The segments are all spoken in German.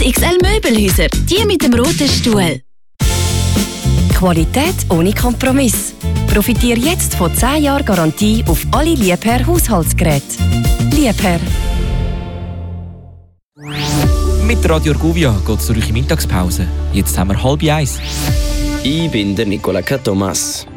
XXL Möbelhäuser, die mit dem roten Stuhl. Qualität ohne Kompromiss. Profitiere jetzt von 10 Jahren Garantie auf alle Liebherr Haushaltsgeräte. Liebherr. Mit Radio Argovia geht es durch die Mittagspause. Jetzt haben wir 12:30. Ich bin der Nicola Thomas.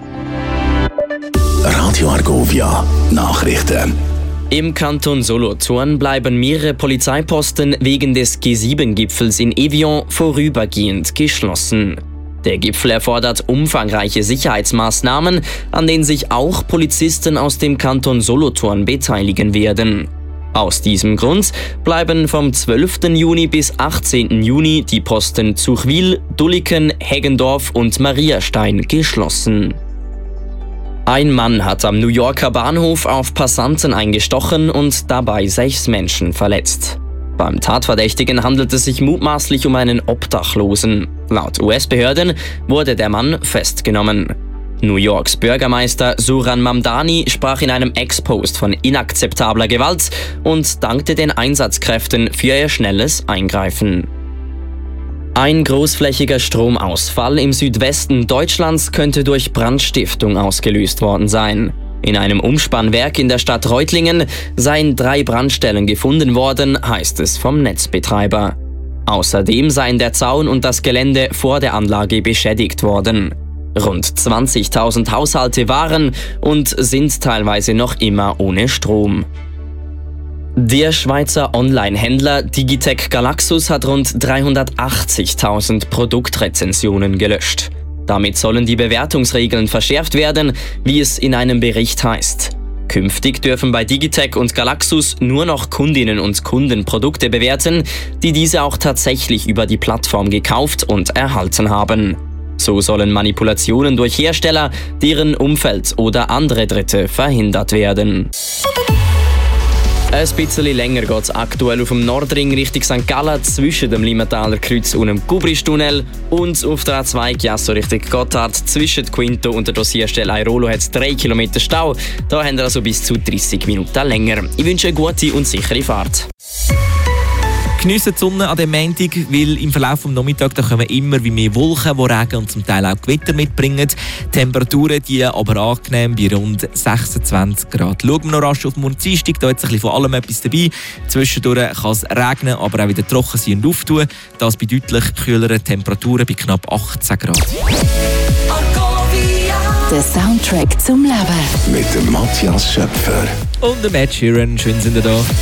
Radio Argovia Nachrichten. Im Kanton Solothurn bleiben mehrere Polizeiposten wegen des G7-Gipfels in Evian vorübergehend geschlossen. Der Gipfel erfordert umfangreiche Sicherheitsmaßnahmen, an denen sich auch Polizisten aus dem Kanton Solothurn beteiligen werden. Aus diesem Grund bleiben vom 12. Juni bis 18. Juni die Posten Zuchwil, Dulliken, Heggendorf und Mariastein geschlossen. Ein Mann hat am New Yorker Bahnhof auf Passanten eingestochen und dabei 6 Menschen verletzt. Beim Tatverdächtigen handelt es sich mutmaßlich um einen Obdachlosen. Laut US-Behörden wurde der Mann festgenommen. New Yorks Bürgermeister Zohran Mamdani sprach in einem Ex-Post von inakzeptabler Gewalt und dankte den Einsatzkräften für ihr schnelles Eingreifen. Ein großflächiger Stromausfall im Südwesten Deutschlands könnte durch Brandstiftung ausgelöst worden sein. In einem Umspannwerk in der Stadt Reutlingen seien 3 Brandstellen gefunden worden, heißt es vom Netzbetreiber. Außerdem seien der Zaun und das Gelände vor der Anlage beschädigt worden. Rund 20.000 Haushalte waren und sind teilweise noch immer ohne Strom. Der Schweizer Online-Händler Digitec Galaxus hat rund 380.000 Produktrezensionen gelöscht. Damit sollen die Bewertungsregeln verschärft werden, wie es in einem Bericht heißt. Künftig dürfen bei Digitec und Galaxus nur noch Kundinnen und Kunden Produkte bewerten, die diese auch tatsächlich über die Plattform gekauft und erhalten haben. So sollen Manipulationen durch Hersteller, deren Umfeld oder andere Dritte verhindert werden. Ein bisschen länger geht es aktuell auf dem Nordring Richtung St. Gallen zwischen dem Limataler Kreuz und dem Gubristunnel und auf der A2 Chiasso Richtung Gotthard zwischen Quinto und der Dossierstelle Airolo hat es 3 Kilometer Stau. Da haben wir also bis zu 30 Minuten länger. Ich wünsche eine gute und sichere Fahrt. Geniessen die Sonne an dem Montag, weil im Verlauf des Nachmittags da kommen immer wie mehr Wolken, die Regen und zum Teil auch Gewitter mitbringen. Temperaturen die aber angenehm bei rund 26 Grad. Schauen wir noch rasch auf den Dienstag, da ist ein bisschen von allem etwas dabei. Zwischendurch kann es regnen, aber auch wieder trocken sein und auftauen. Das bei deutlich kühleren Temperaturen bei knapp 18 Grad. Der Soundtrack zum Leben. Mit dem Matthias Schöpfer. Und der Matt Sheeran, schön sind ihr da.